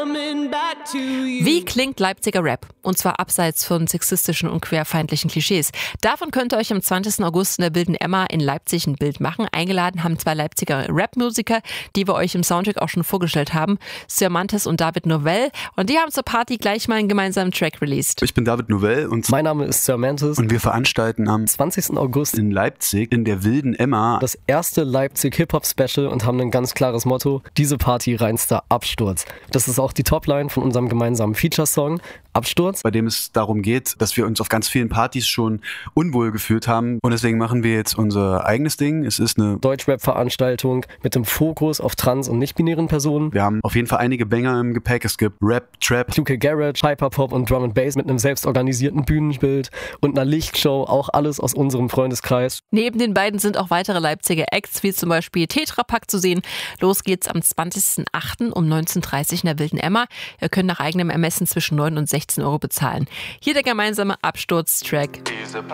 Wie klingt Leipziger Rap? Und zwar abseits von sexistischen und queerfeindlichen Klischees. Davon könnt ihr euch am 20. August in der Wilden Emma in Leipzig ein Bild machen. Eingeladen haben 2 Leipziger Rap-Musiker, die wir euch im Soundtrack auch schon vorgestellt haben. Cervantes und David Novell. Und die haben zur Party gleich mal einen gemeinsamen Track released. Ich bin David Novell und mein Name ist Cervantes. Und wir veranstalten am 20. August in Leipzig in der Wilden Emma das erste Leipzig Hip-Hop-Special und haben ein ganz klares Motto: diese Party reinster Absturz. Das ist auch die Topline von unserem gemeinsamen Feature-Song Absturz, bei dem es darum geht, dass wir uns auf ganz vielen Partys schon unwohl gefühlt haben und deswegen machen wir jetzt unser eigenes Ding. Es ist eine Deutschrap-Veranstaltung mit dem Fokus auf trans- und nicht-binären Personen. Wir haben auf jeden Fall einige Banger im Gepäck. Es gibt Rap, Trap, UK Garage, Hyperpop und Drum and Bass mit einem selbstorganisierten Bühnenbild und einer Lichtshow, auch alles aus unserem Freundeskreis. Neben den beiden sind auch weitere Leipziger Acts, wie zum Beispiel Tetra Pak zu sehen. Los geht's am 20.08. um 19.30 Uhr in der Wilden Emma. Ihr könnt nach eigenem Ermessen zwischen 9 und 16 € bezahlen. Hier der gemeinsame Absturz-Track.